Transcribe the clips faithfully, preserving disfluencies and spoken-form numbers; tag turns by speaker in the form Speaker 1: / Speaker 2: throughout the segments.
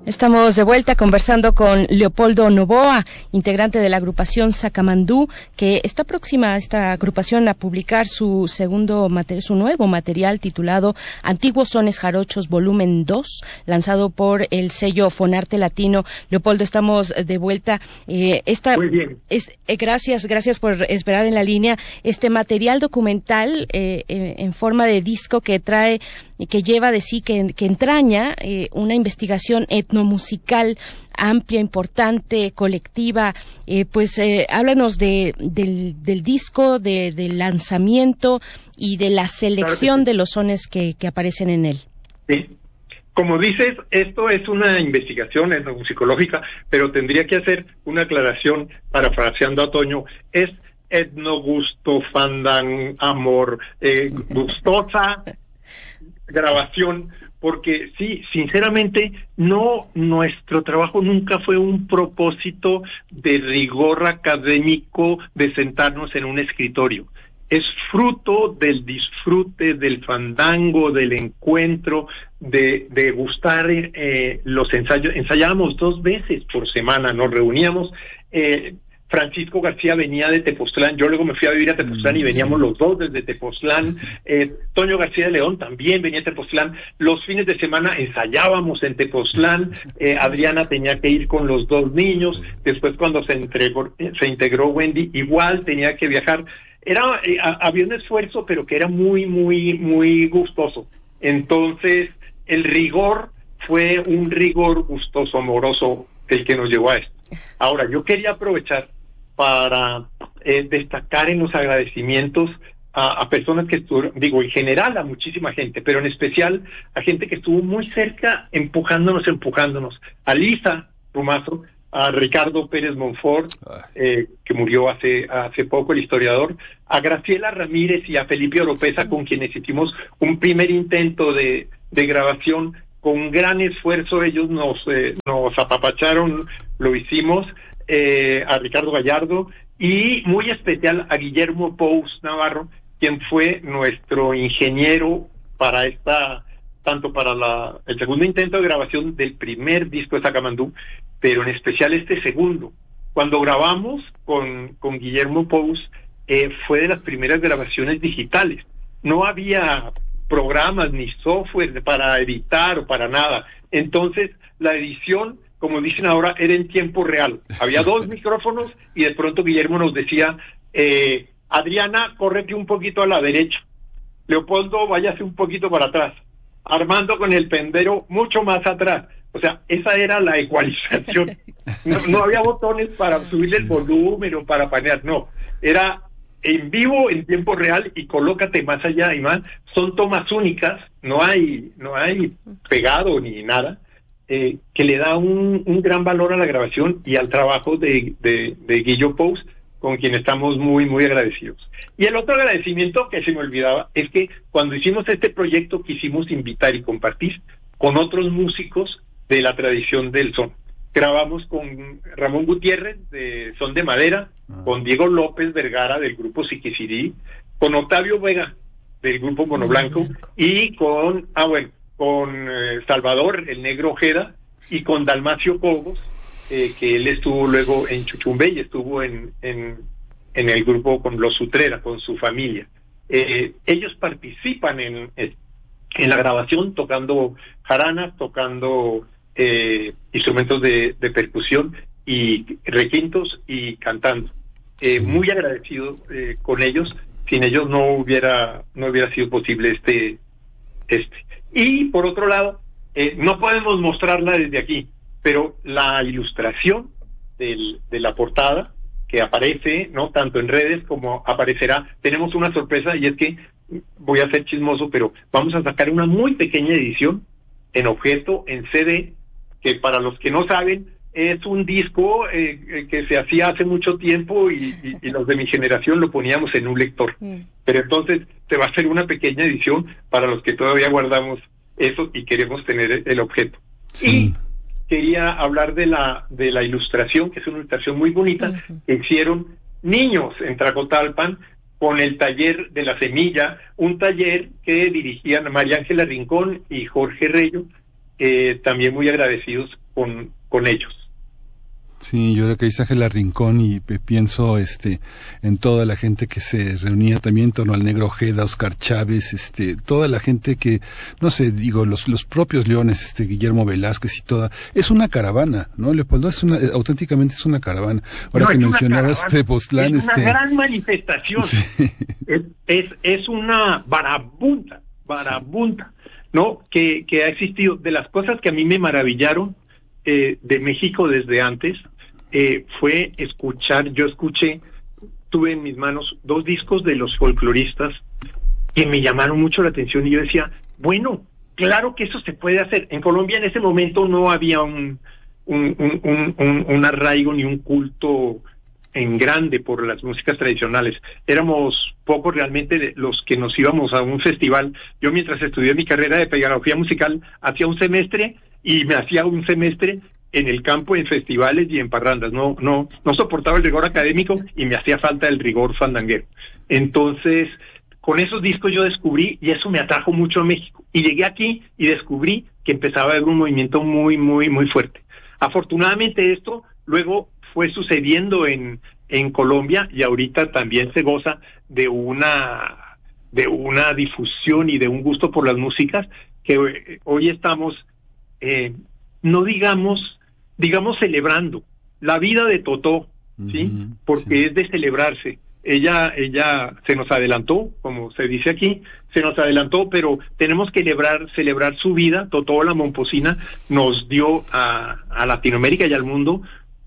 Speaker 1: Estamos de vuelta conversando con Leopoldo Novoa, integrante de la agrupación Sacamandú, que está próxima a esta agrupación a publicar su segundo material, su nuevo material titulado Antiguos Sones Jarochos volumen dos, lanzado por el sello Fonarte Latino. Leopoldo, estamos de vuelta. Eh, esta,
Speaker 2: Muy bien.
Speaker 1: Es, eh, gracias, gracias por esperar en la línea. Este material documental eh, eh, en forma de disco que trae, que lleva de sí, que, que entraña eh, una investigación etnomusical amplia, importante, colectiva. Eh, pues eh, háblanos de, del, del disco, de, del lanzamiento y de la selección claro sí. de los sones que, que aparecen en él.
Speaker 2: Sí. Como dices, esto es una investigación etnomusicológica, pero tendría que hacer una aclaración parafraseando a Toño. Es etnogusto, fandan, amor, eh, gustosa grabación, porque sí, sinceramente, no, nuestro trabajo nunca fue un propósito de rigor académico de sentarnos en un escritorio. Es fruto del disfrute, del fandango, del encuentro, de, de gustar eh, los ensayos. Ensayábamos dos veces por semana, nos reuníamos. Eh, Francisco García venía de Tepoztlán, yo luego me fui a vivir a Tepoztlán y veníamos los dos desde Tepoztlán. Eh, Toño García de León también venía a Tepoztlán. Los fines de semana ensayábamos en Tepoztlán. Eh, Adriana tenía que ir con los dos niños. Después, cuando se entregó, se integró Wendy, igual tenía que viajar. Era, eh, había un esfuerzo, pero que era muy, muy, muy gustoso. Entonces, el rigor fue un rigor gustoso, amoroso, el que nos llevó a esto. Ahora, yo quería aprovechar para eh, destacar en los agradecimientos a, a personas que estuvieron, digo, en general a muchísima gente, pero en especial a gente que estuvo muy cerca, empujándonos, empujándonos. A Lisa Rumazo, a Ricardo Pérez Monfort, eh, que murió hace hace poco, el historiador, a Graciela Ramírez y a Felipe Oropesa, con quienes hicimos un primer intento de, de grabación. Con gran esfuerzo ellos nos eh, nos apapacharon, lo hicimos, eh, a Ricardo Gallardo, y muy especial a Guillermo Pous Navarro, quien fue nuestro ingeniero para esta, tanto para la el segundo intento de grabación del primer disco de Sacamandú, pero en especial este segundo. Cuando grabamos con, con Guillermo Pous, eh, fue de las primeras grabaciones digitales. No había programas ni software para editar o para nada. Entonces, la edición, como dicen ahora, era en tiempo real. Había dos micrófonos y de pronto Guillermo nos decía, eh, Adriana, córrete un poquito a la derecha. Leopoldo, váyase un poquito para atrás. Armando con el pendero mucho más atrás. O sea, esa era la ecualización. No, no había botones para subir el volumen o para panear, no. Era en vivo, en tiempo real, y colócate más allá y más. Son tomas únicas, no hay no hay pegado ni nada, eh, que le da un, un gran valor a la grabación y al trabajo de, de, de Guillo Pous, con quien estamos muy, muy agradecidos. Y el otro agradecimiento que se me olvidaba es que cuando hicimos este proyecto quisimos invitar y compartir con otros músicos de la tradición del son. Grabamos con Ramón Gutiérrez de Son de Madera, ah. con Diego López Vergara del grupo Siquisirí, con Octavio Vega del grupo Mono Blanco, y con, ah bueno, con eh, Salvador, el Negro Ojeda, y con Dalmacio Cobos, eh, que él estuvo luego en Chuchumbe y estuvo en, en, en el grupo con Los Utrera, con su familia. Eh, ellos participan en, en la grabación tocando jaranas, tocando Eh, instrumentos de, de percusión y requintos y cantando. Eh, muy agradecido eh, con ellos. Sin ellos no hubiera no hubiera sido posible este este. Y por otro lado, eh, no podemos mostrarla desde aquí, pero la ilustración del, de la portada que aparece, no tanto en redes como aparecerá, tenemos una sorpresa, y es que voy a ser chismoso, pero vamos a sacar una muy pequeña edición en objeto, en C D, que para los que no saben es un disco eh, que se hacía hace mucho tiempo y, y, y los de mi generación lo poníamos en un lector. Mm. Pero entonces se va a hacer una pequeña edición para los que todavía guardamos eso y queremos tener el objeto. Sí. Y quería hablar de la de la ilustración, que es una ilustración muy bonita, uh-huh. que hicieron niños en Tlacotalpan con el taller de la semilla, un taller que dirigían María Ángela Rincón y Jorge Reyo, eh, también muy agradecidos con, con ellos.
Speaker 3: Sí, yo creo que dice Ángela Rincón y pienso este en toda la gente que se reunía también en torno al Negro Ojeda, Oscar Chávez, este toda la gente que, no sé, digo, los los propios Leones, este Guillermo Velázquez y toda, es una caravana, ¿no? Leopoldo, es una, auténticamente es una caravana. Ahora
Speaker 2: no,
Speaker 3: que mencionabas Tepoztlán,
Speaker 2: es una
Speaker 3: este...
Speaker 2: gran manifestación, sí. es, es, es una barabunta, barabunta, ¿no? Que, que ha existido. De las cosas que a mí me maravillaron Eh, de México desde antes, eh, fue escuchar, yo escuché, tuve en mis manos dos discos de los folcloristas que me llamaron mucho la atención y yo decía, bueno, claro que eso se puede hacer. En Colombia en ese momento no había un, un, un, un, un, un arraigo ni un culto en grande por las músicas tradicionales. Éramos pocos realmente los que nos íbamos a un festival. Yo mientras estudié mi carrera de pedagogía musical hacía un semestre y me hacía un semestre en el campo, en festivales y en parrandas. No, no, no soportaba el rigor académico y me hacía falta el rigor fandanguero. Entonces, con esos discos yo descubrí, y eso me atrajo mucho a México. Y llegué aquí y descubrí que empezaba a haber un movimiento muy, muy, muy fuerte. Afortunadamente esto luego fue sucediendo en, en Colombia y ahorita también se goza de una, de una difusión y de un gusto por las músicas que hoy estamos Eh, no digamos, digamos celebrando la vida de Totó, ¿sí? Uh-huh, porque sí. Es de celebrarse. Ella, ella se nos adelantó, como se dice aquí, se nos adelantó, pero tenemos que celebrar, celebrar su vida. Totó la Momposina nos dio a, a Latinoamérica y al mundo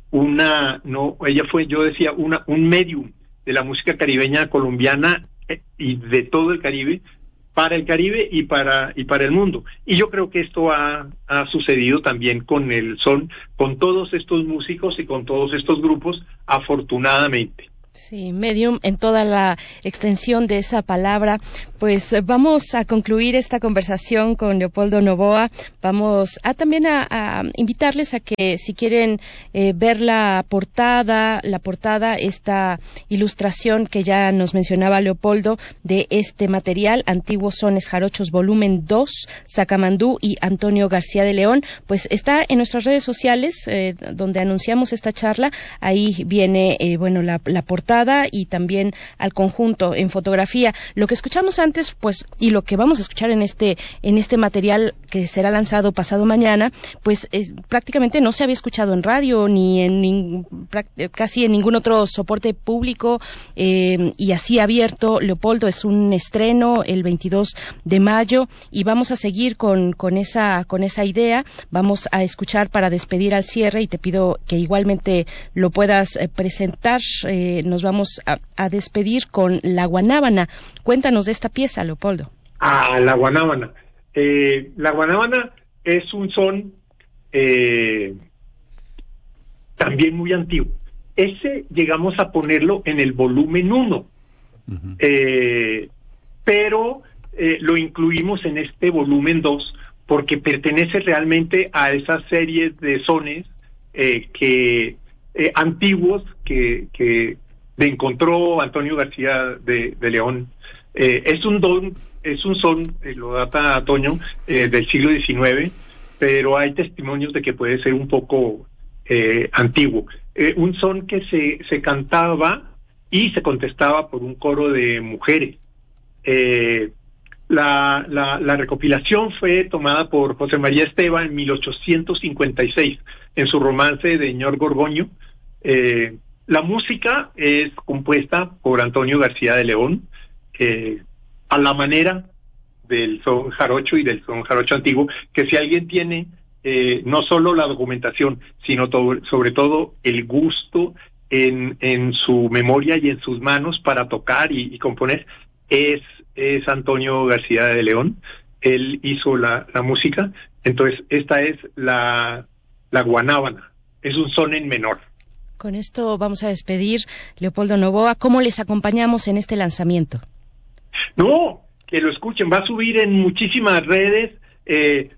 Speaker 2: una, no, ella fue, yo decía, una, un medium de la música caribeña colombiana y de todo el Caribe, para el Caribe y para y para el mundo. Y yo creo que esto ha, ha sucedido también con el son, con todos estos músicos y con todos estos grupos, afortunadamente.
Speaker 1: Sí, medium en toda la extensión de esa palabra. Pues vamos a concluir esta conversación con Leopoldo Novoa. Vamos a también a, a invitarles a que si quieren eh, ver la portada, la portada, esta ilustración que ya nos mencionaba Leopoldo de este material, Antiguos Sones Jarochos volumen dos, Sacamandú y Antonio García de León, pues está en nuestras redes sociales eh, donde anunciamos esta charla. Ahí viene, eh, bueno, la, la portada y también al conjunto en fotografía. Lo que escuchamos antes, pues, y lo que vamos a escuchar en este en este material que será lanzado pasado mañana, pues es, prácticamente no se había escuchado en radio ni en nin, casi en ningún otro soporte público eh, y así abierto. Leopoldo, es un estreno el veintidós de mayo y vamos a seguir con con esa con esa idea. Vamos a escuchar para despedir al cierre y te pido que igualmente lo puedas eh, presentar. Eh, nos vamos a, a despedir con La Guanábana. Cuéntanos de esta pieza, Leopoldo.
Speaker 2: Ah, La Guanábana. Eh, la Guanábana es un son eh, también muy antiguo. Ese llegamos a ponerlo en el volumen uno, uh-huh. eh, pero eh, lo incluimos en este volumen dos porque pertenece realmente a esas series de sones eh, que eh, antiguos que, que encontró Antonio García de, de León. Eh, es un don, es un son, eh, lo data Toño, eh, del siglo diecinueve, pero hay testimonios de que puede ser un poco eh, antiguo. Eh, un son que se, se cantaba y se contestaba por un coro de mujeres. Eh, la, la, la recopilación fue tomada por José María Esteva en mil ochocientos cincuenta y seis, en su romance de Ñor Gorgoño. Eh, la música es compuesta por Antonio García de León, eh, a la manera del son jarocho y del son jarocho antiguo, que si alguien tiene eh, no solo la documentación, sino to- sobre todo el gusto en, en su memoria y en sus manos para tocar y, y componer, es, es Antonio García de León. Él hizo la, la música. Entonces esta es la, la Guanábana, es un son en menor.
Speaker 1: Con esto vamos a despedir, Leopoldo Novoa. ¿Cómo les acompañamos en este lanzamiento?
Speaker 2: No, que lo escuchen, va a subir en muchísimas redes, eh,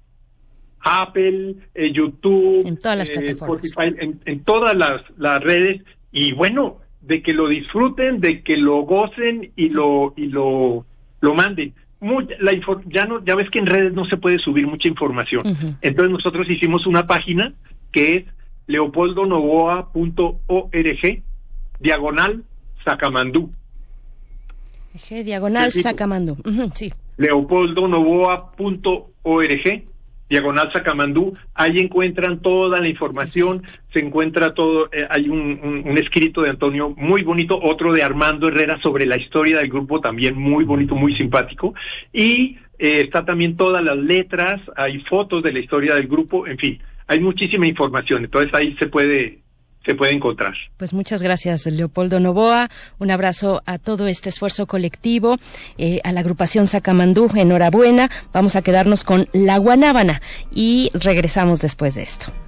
Speaker 2: Apple, eh, YouTube,
Speaker 1: en todas las
Speaker 2: eh,
Speaker 1: plataformas,
Speaker 2: Spotify, en, en todas las, las redes, y bueno, de que lo disfruten, de que lo gocen y lo y lo lo manden. muy, la info, ya no, ya ves que en redes no se puede subir mucha información. Uh-huh. Entonces nosotros hicimos una página que es leopoldonovoa punto org diagonal Sacamandú.
Speaker 1: G, diagonal Sacamandú. Uh-huh, sí.
Speaker 2: leopoldonovoa punto org diagonal Sacamandú. Ahí encuentran toda la información, se encuentra todo, eh, hay un, un, un escrito de Antonio muy bonito, otro de Armando Herrera sobre la historia del grupo también muy bonito, muy simpático, y eh, está también todas las letras, hay fotos de la historia del grupo, en fin, hay muchísima información, entonces ahí se puede se puede encontrar.
Speaker 1: Pues muchas gracias, Leopoldo Novoa. Un abrazo a todo este esfuerzo colectivo, eh, a la agrupación Sacamandú. Enhorabuena. Vamos a quedarnos con La Guanábana y regresamos después de esto.